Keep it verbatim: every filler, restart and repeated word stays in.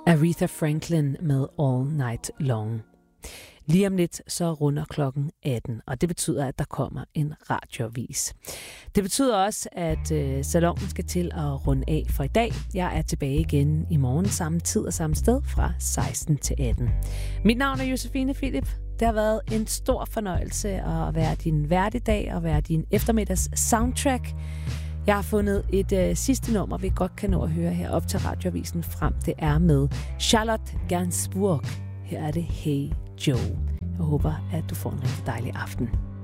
Aretha Franklin med All Night Long. Lige om lidt så runder klokken atten, og det betyder, at der kommer en radioavis. Det betyder også, at øh, salongen skal til at runde af for i dag. Jeg er tilbage igen i morgen samme tid og samme sted fra seksten til atten. Mit navn er Josefine Philip. Det har været en stor fornøjelse at være din hverdag og være din eftermiddags soundtrack. Jeg har fundet et øh, sidste nummer, vi godt kan nå at høre her op til radioavisen frem. Det er med Charlotte Gainsbourg. Her er det Hey Joe. Jeg håber, at du får en rigtig dejlig aften.